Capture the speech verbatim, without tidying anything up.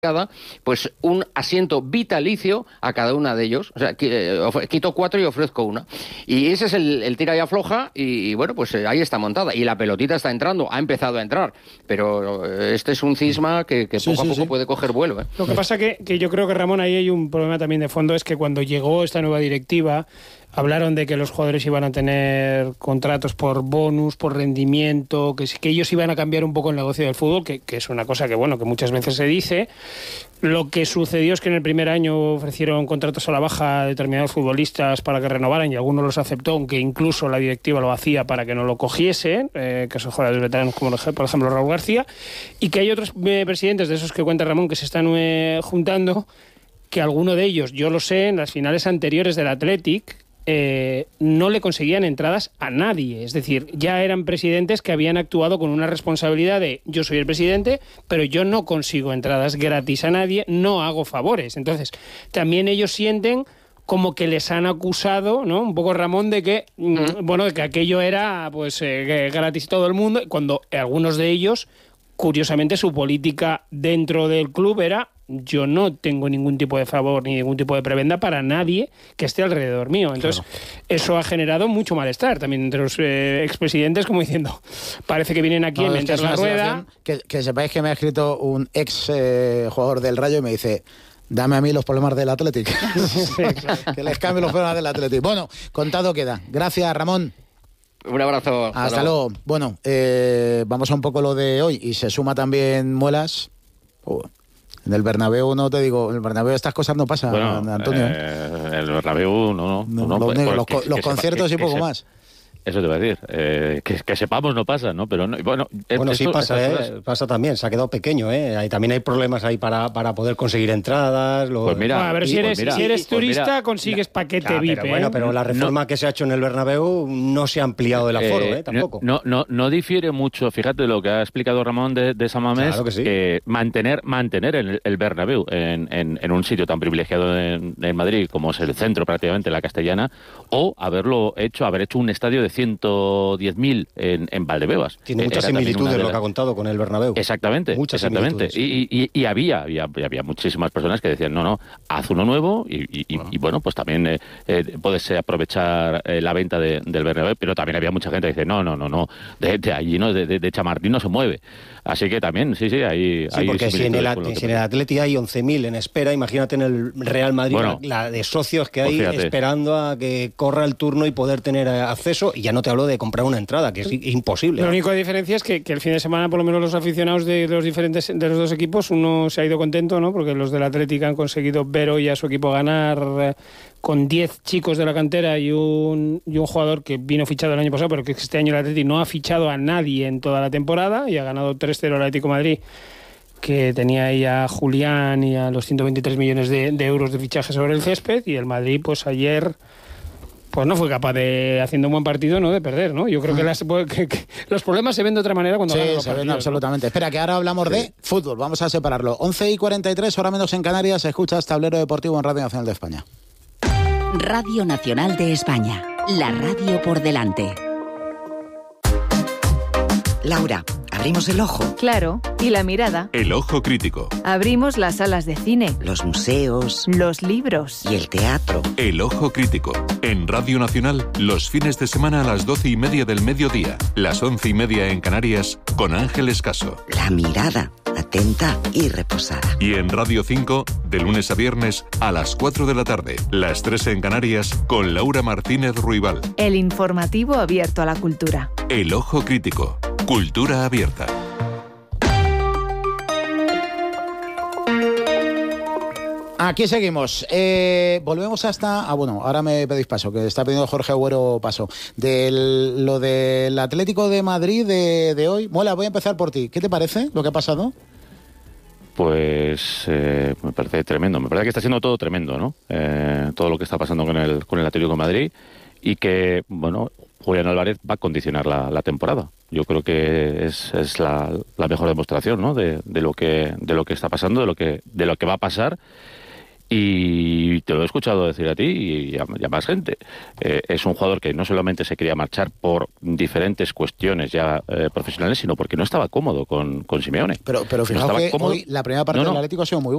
pues un asiento vitalicio a cada una de ellos. O sea, quito cuatro y ofrezco una. Y ese es el, el tira y afloja y, y bueno, pues ahí está montada. Y la pelotita está entrando, ha empezado a entrar. Pero este es un cisma que, que poco sí, sí, a poco sí. puede coger vuelo. ¿eh? Lo que pasa que, que yo creo que, Ramón, ahí hay un problema también de fondo, es que cuando llegó esta nueva directiva, hablaron de que los jugadores iban a tener contratos por bonus, por rendimiento, que, que ellos iban a cambiar un poco el negocio del fútbol, que, que es una cosa que, bueno, que muchas veces se dice. Lo que sucedió es que en el primer año ofrecieron contratos a la baja a determinados futbolistas para que renovaran y algunos los aceptó, aunque incluso la directiva lo hacía para que no lo cogiesen, eh, que son jugadores veteranos como por ejemplo Raúl García, y que hay otros eh, presidentes de esos que cuenta Ramón que se están eh, juntando, que alguno de ellos, yo lo sé, en las finales anteriores del Athletic, Eh, no le conseguían entradas a nadie. Es decir, ya eran presidentes que habían actuado con una responsabilidad de yo soy el presidente, pero yo no consigo entradas gratis a nadie, no hago favores. Entonces, también ellos sienten como que les han acusado, ¿no? Un poco, Ramón, de que, mm. bueno, de que aquello era pues eh, gratis todo el mundo, cuando algunos de ellos, curiosamente, su política dentro del club era: yo no tengo ningún tipo de favor ni ningún tipo de prebenda para nadie que esté alrededor mío. Entonces, claro, eso ha generado mucho malestar también entre los eh, expresidentes, como diciendo, parece que vienen aquí no, a inventar la rueda. Que, que sepáis que me ha escrito un ex eh, jugador del Rayo y me dice: dame a mí los problemas del Athletic. Sí, claro. Que les cambie los problemas del Athletic. Bueno, contado queda. Gracias, Ramón. Un abrazo. Hasta, hasta luego. luego. Bueno, eh, vamos a un poco lo de hoy. Y se suma también Muelas. Oh. En el Bernabéu no te digo, en el Bernabéu estas cosas no pasan, bueno, Antonio. Eh, el Bernabéu no, no. no, no lo pues, único, pues, los, que, los que conciertos sepa, y poco que más. Eso te voy a decir, eh, que, que sepamos no pasa, ¿no? Pero no, bueno, bueno esto, sí pasa, cosas... eh, pasa también, se ha quedado pequeño, ¿eh? Ahí también hay problemas ahí para, para poder conseguir entradas. Lo... Pues mira, bueno, a ver, si eres, pues mira, si eres turista, pues mira, consigues paquete claro, V I P. Pero, bueno, pero la reforma no, que se ha hecho en el Bernabéu no se ha ampliado el aforo, ¿eh? ¿eh? Tampoco. No, no, no difiere mucho, fíjate lo que ha explicado Ramón de, de San Mamés, claro que sí. que mantener, mantener el, el Bernabéu en, en, en un sitio tan privilegiado en, en Madrid como es el centro prácticamente, la Castellana, o haberlo hecho, haber hecho un estadio de ciento diez mil en, en Valdebebas. Tiene muchas similitudes lo que ha contado con el Bernabéu. Exactamente, muchas exactamente. Y, y, y había, había había muchísimas personas que decían, no, no, haz uno nuevo y, y, y, y bueno, pues también eh, eh, puedes aprovechar eh, la venta de, del Bernabéu, pero también había mucha gente que dice, no, no, no, no, de, de allí no, de, de, de Chamartín no se mueve. Así que también, sí, sí, hay... Sí, hay porque si en el, si en el Atleti hay once mil en espera, imagínate en el Real Madrid bueno, la, la de socios que hay pues esperando a que corra el turno y poder tener acceso, y ya no te hablo de comprar una entrada, que es imposible. La única diferencia es que, que el fin de semana, por lo menos los aficionados de los diferentes de los dos equipos, uno se ha ido contento, ¿no? Porque los del Atlético han conseguido ver hoy a su equipo ganar eh, con diez chicos de la cantera y un, y un jugador que vino fichado el año pasado, pero que este año el Atlético no ha fichado a nadie en toda la temporada y ha ganado tres cero el Atlético de Madrid, que tenía ahí a Julián y a los ciento veintitrés millones de, de euros de fichaje sobre el césped, y el Madrid pues ayer pues no fue capaz de, haciendo un buen partido, no de perder, ¿no? Yo creo que, las, que, que los problemas se ven de otra manera cuando sí, ganan los se ven partidos, absolutamente. ¿no? Espera, que ahora hablamos sí. de fútbol, vamos a separarlo. once y cuarenta y tres, hora menos en Canarias, escuchas Tablero Deportivo en Radio Nacional de España. Radio Nacional de España, la radio por delante. Laura, ¿abrimos el ojo? Claro, y la mirada. El ojo crítico. Abrimos las salas de cine. Los museos. Los libros. Y el teatro. El ojo crítico. En Radio Nacional, los fines de semana a las doce y media del mediodía, las once y media en Canarias, con Ángeles Caso. La mirada, atenta y reposada. Y en Radio cinco, de lunes a viernes, a las cuatro de la tarde, las tres en Canarias, con Laura Martínez Ruibal. El informativo abierto a la cultura. El ojo crítico. Cultura abierta. Aquí seguimos. Eh, volvemos hasta... Ah, bueno, ahora me pedís paso, que está pidiendo Jorge Agüero paso. De lo del Atlético de Madrid de, de hoy. Muela, voy a empezar por ti. ¿Qué te parece lo que ha pasado? Pues eh, me parece tremendo. Me parece que está siendo todo tremendo, ¿no? Eh, todo lo que está pasando con el, con el Atlético de Madrid, y que, bueno, Julián Álvarez va a condicionar la, la temporada. Yo creo que es, es la, la mejor demostración, ¿no? De, de lo que de lo que está pasando, de lo que de lo que va a pasar. Y te lo he escuchado decir a ti y a, y a más gente. Eh, es un jugador que no solamente se quería marchar por diferentes cuestiones ya eh, profesionales, sino porque no estaba cómodo con, con Simeone. Pero, pero fijaos no que cómodo. Hoy la primera parte no, no. del Atlético ha sido muy